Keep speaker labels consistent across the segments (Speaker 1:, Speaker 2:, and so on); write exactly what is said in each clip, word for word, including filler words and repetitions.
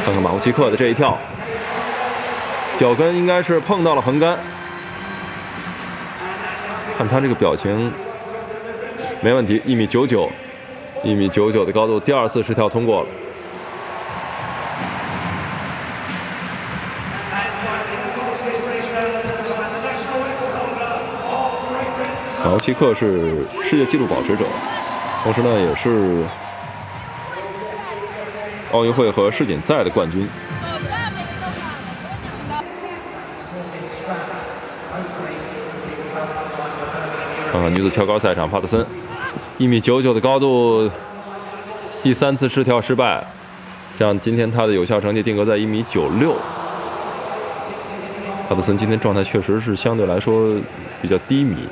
Speaker 1: 看看马库奇克的这一跳，脚跟应该是碰到了横杆，看他这个表情，没问题，一米九九，一米九九的高度，第二次试跳通过了。马库奇克是世界纪录保持者，同时呢也是奥运会和世锦赛的冠军。看看女子跳高赛场，帕特森一米九九的高度，第三次试跳失败，这样今天他的有效成绩定格在一米九六。帕特森今天状态确实是相对来说比较低迷。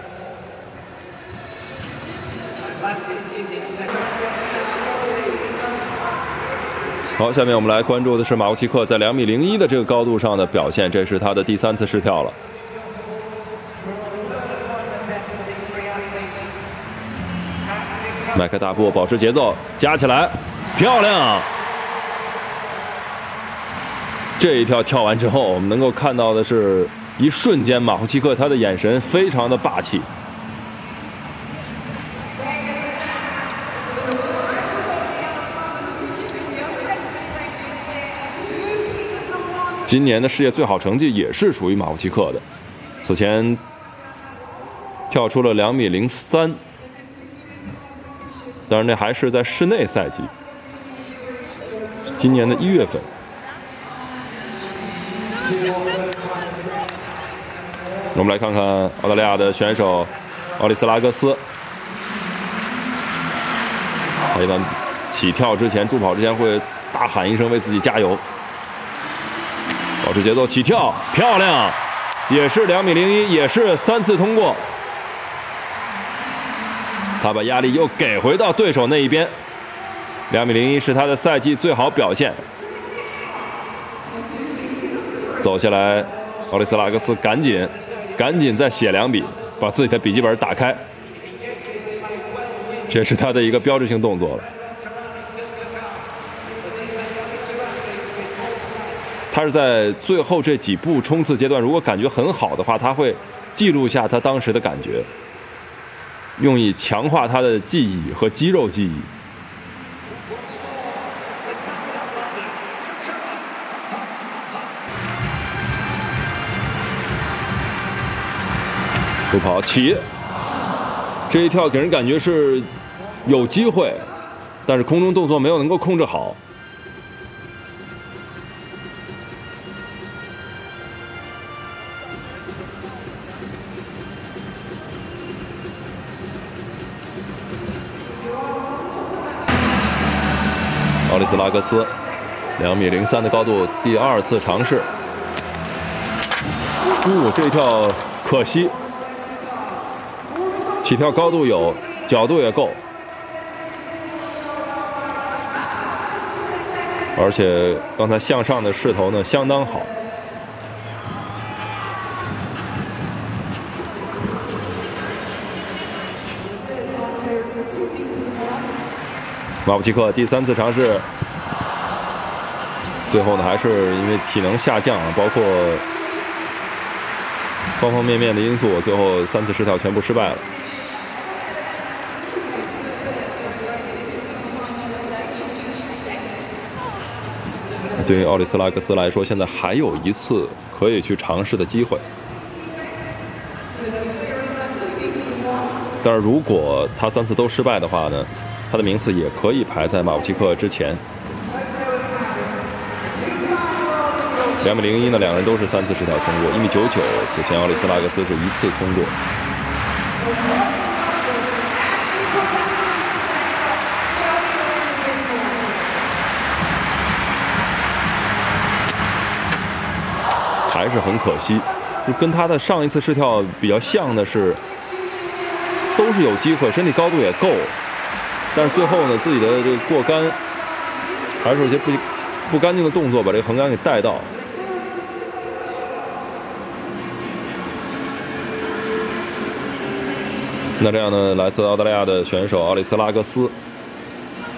Speaker 1: 好，下面我们来关注的是马库奇克在两米零一的这个高度上的表现，这是他的第三次试跳了。迈开大步，保持节奏，加起来，漂亮！这一跳跳完之后，我们能够看到的是，一瞬间马库奇克他的眼神非常的霸气。今年的世界最好成绩也是属于马库奇克的，此前跳出了两米零三，当然这还是在室内赛季，今年的一月份。我们来看看澳大利亚的选手奥利斯拉格斯，他一般起跳之前、助跑之前会大喊一声为自己加油。保持节奏，起跳，漂亮，也是两米零一，也是三次通过。他把压力又给回到对手那一边，两米零一是他的赛季最好表现。走下来，奥利斯拉格斯赶紧，赶紧再写两笔，把自己的笔记本打开，这是他的一个标志性动作了。他是在最后这几步冲刺阶段，如果感觉很好的话，他会记录下他当时的感觉，用以强化他的记忆和肌肉记忆。助跑起，这一跳给人感觉是有机会，但是空中动作没有能够控制好。奥利斯拉格斯，两米零三的高度，第二次尝试。哦，这一跳可惜，起跳高度有，角度也够，而且刚才向上的势头呢相当好。马库奇克第三次尝试，最后呢还是因为体能下降，包括方方面面的因素，最后三次试跳全部失败了。对于奥利斯拉格斯来说，现在还有一次可以去尝试的机会。但是如果他三次都失败的话呢，他的名次也可以排在马库奇克之前。两米零一呢，两人都是三次试跳通过。一米九九，此前奥利斯拉格斯是一次通过。还是很可惜，就跟他的上一次试跳比较像的是，都是有机会，身体高度也够。但是最后呢，自己的这个过杆，还是有些不不干净的动作，把这个横杆给带到。那这样呢，来自澳大利亚的选手奥利斯拉格斯